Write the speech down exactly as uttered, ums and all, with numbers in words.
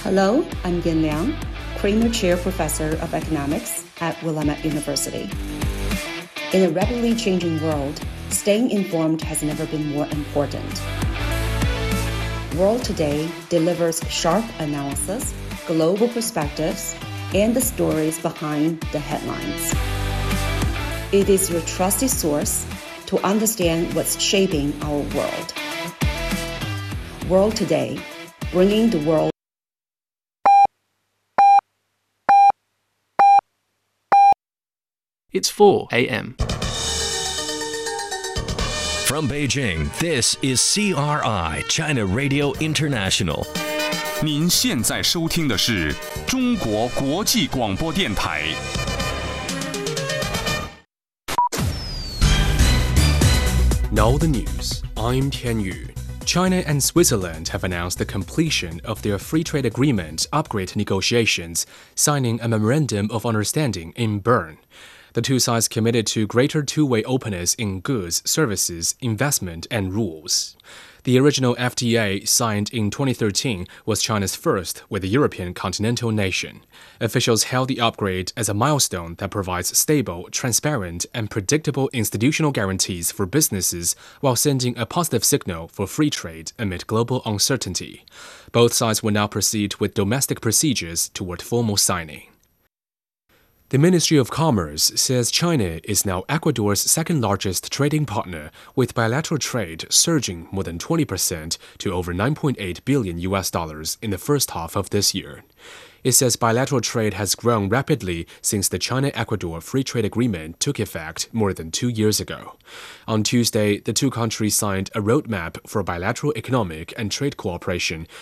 Hello, I'm Yan Liang, Kramer Chair Professor of Economics at Willamette University. In a rapidly changing world, staying informed has never been more important. World Today delivers sharp analysis, global perspectives, and the stories behind the headlines. It is your trusted source to understand what's shaping our world. World Today, bringing the world. It's four a.m. From Beijing, this is C R I, China Radio International. 您现在收听的是中国国际广播电台。 Now the news. I'm Tian Yu. China and Switzerland have announced the completion of their free trade agreement upgrade negotiations, signing a memorandum of understanding in Bern. The two sides committed to greater two-way openness in goods, services, investment, and rules. The original F T A, signed in twenty thirteen, was China's first with a European continental nation. Officials hailed the upgrade as a milestone that provides stable, transparent, and predictable institutional guarantees for businesses while sending a positive signal for free trade amid global uncertainty. Both sides will now proceed with domestic procedures toward formal signing. The Ministry of Commerce says China is now Ecuador's second-largest trading partner, with bilateral trade surging more than twenty percent to over nine point eight billion U S dollars in the first half of this year. It says bilateral trade has grown rapidly since the China-Ecuador Free Trade Agreement took effect more than two years ago. On Tuesday, the two countries signed a roadmap for bilateral economic and trade cooperation,